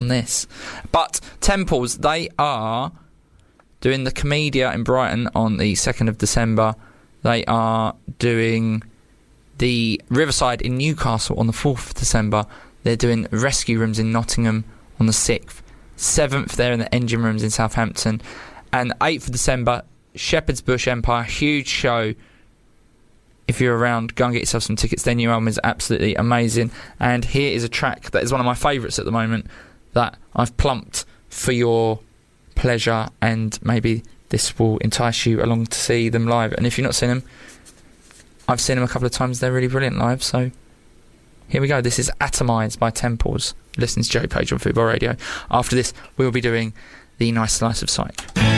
this. But Temples, they are doing the Comedia in Brighton on the 2nd of December. They are doing the Riverside in Newcastle on the 4th of December. They're doing Rescue Rooms in Nottingham on the 6th. 7th, they're in the Engine Rooms in Southampton. And 8th of December, Shepherd's Bush Empire, huge show. If you're around, go and get yourself some tickets. Their new album is absolutely amazing. And here is a track that is one of my favourites at the moment that I've plumped for your pleasure, and maybe this will entice you along to see them live. And if you've not seen them, I've seen them a couple of times. They're really brilliant live. So here we go. This is Atomised by Temples. Listen to Joe Page on Football Radio. After this, we'll be doing the Nice Slice of Psych.